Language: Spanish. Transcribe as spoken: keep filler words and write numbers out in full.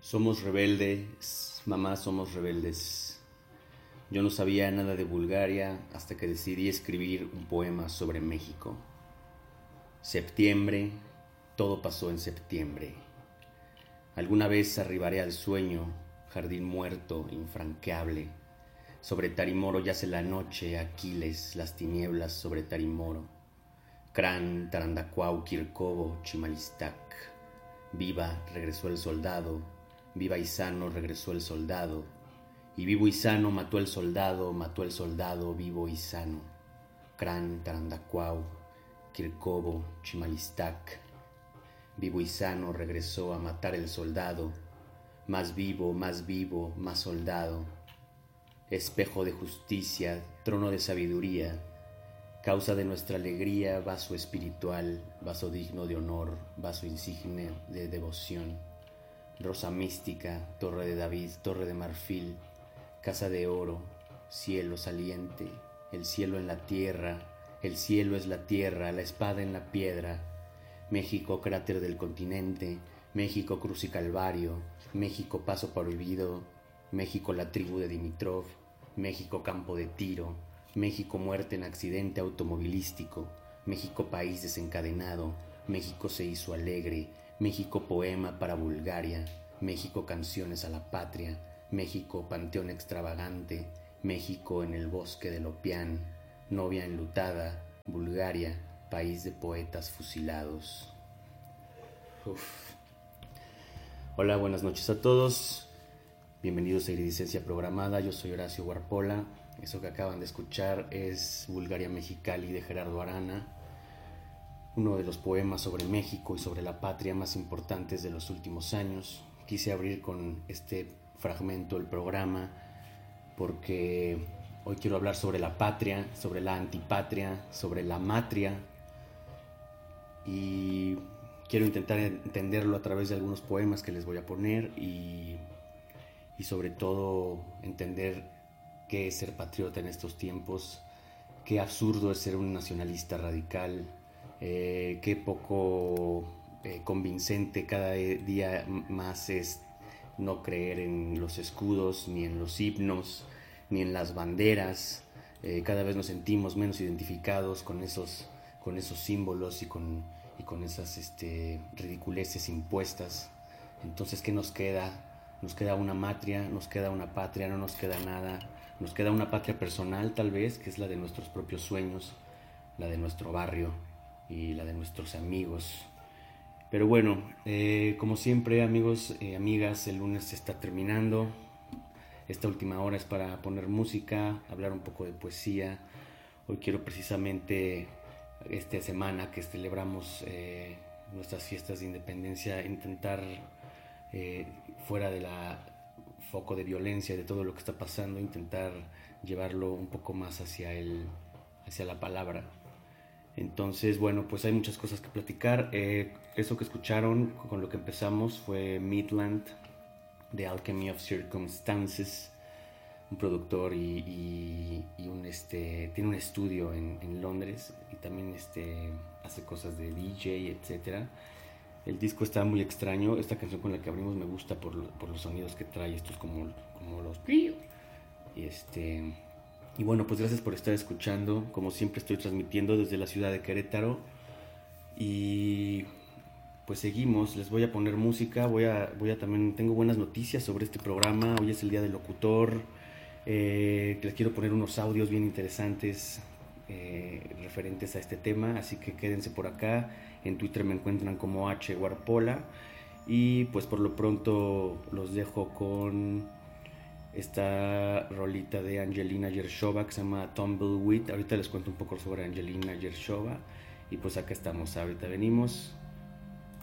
Somos rebeldes, mamá, somos rebeldes. Yo no sabía nada de Bulgaria hasta que decidí escribir un poema sobre México. Septiembre, todo pasó en septiembre. Alguna vez arribaré al sueño, jardín muerto, infranqueable. Sobre Tarimoro yace la noche, Aquiles, las tinieblas sobre Tarimoro. Crán, Tarandacuau, Quircobo, Chimalistac. Viva, regresó el soldado. Viva y sano, regresó el soldado. Y vivo y sano mató el soldado, mató el soldado, vivo y sano. Crán, Tarandacuau, Quircobo, Chimalistac. Vivo y sano regresó a matar el soldado. Más vivo, más vivo, más soldado. Espejo de justicia, trono de sabiduría. Causa de nuestra alegría, vaso espiritual, vaso digno de honor, vaso insigne de devoción. Rosa mística, torre de David, torre de marfil, casa de oro, cielo saliente, el cielo en la tierra, el cielo es la tierra, la espada en la piedra. México, cráter del continente, México, cruz y calvario, México, paso prohibido, México, la tribu de Dimitrov, México, campo de tiro, México, muerte en accidente automovilístico, México, país desencadenado, México se hizo alegre, México, poema para Bulgaria, México, canciones a la patria, México, panteón extravagante, México en el bosque del Opián, novia enlutada, Bulgaria, país de poetas fusilados. Uf. Hola, buenas noches a todos. Bienvenidos a Iridicencia Programada. Yo soy Horacio Guarpola. Eso que acaban de escuchar es Bulgaria Mexicali de Gerardo Arana, uno de los poemas sobre México y sobre la patria más importantes de los últimos años. Quise abrir con este fragmento el programa porque hoy quiero hablar sobre la patria, sobre la antipatria, sobre la matria, y quiero intentar entenderlo a través de algunos poemas que les voy a poner y, y sobre todo entender qué es ser patriota en estos tiempos, qué absurdo es ser un nacionalista radical, eh, qué poco eh, convincente cada día más es no creer en los escudos, ni en los himnos, ni en las banderas. Eh, cada vez nos sentimos menos identificados con esos, con esos símbolos y con, y con esas este, ridiculeces impuestas. Entonces, ¿qué nos queda? Nos queda una matria, nos queda una patria, no nos queda nada. Nos queda una patria personal, tal vez, que es la de nuestros propios sueños, la de nuestro barrio y la de nuestros amigos. Pero bueno, eh, como siempre, amigos y eh, amigas, el lunes se está terminando. Esta última hora es para poner música, hablar un poco de poesía. Hoy quiero precisamente, esta semana que celebramos eh, nuestras fiestas de independencia, intentar eh, fuera de la foco de violencia, de todo lo que está pasando, intentar llevarlo un poco más hacia el, hacia la palabra. Entonces, bueno, pues hay muchas cosas que platicar. Eh, eso que escucharon, con lo que empezamos, fue Midland, The Alchemy of Circumstances, un productor y, y, y un, este, tiene un estudio en, en Londres y también este, hace cosas de D J, etcétera. El disco está muy extraño. Esta canción con la que abrimos me gusta por, por los sonidos que trae. Estos como, como los... Y, este, y bueno, pues gracias por estar escuchando. Como siempre estoy transmitiendo desde la ciudad de Querétaro. Y pues seguimos. Les voy a poner música. Voy a, voy a también... Tengo buenas noticias sobre este programa. Hoy es el día del locutor. Eh, les quiero poner unos audios bien interesantes eh, referentes a este tema. Así que quédense por acá. En Twitter me encuentran como H Guarpola. Y pues por lo pronto los dejo con esta rolita de Angelina Yershova que se llama Tumbleweed. Ahorita les cuento un poco sobre Angelina Yershova. Y pues acá estamos, ahorita venimos.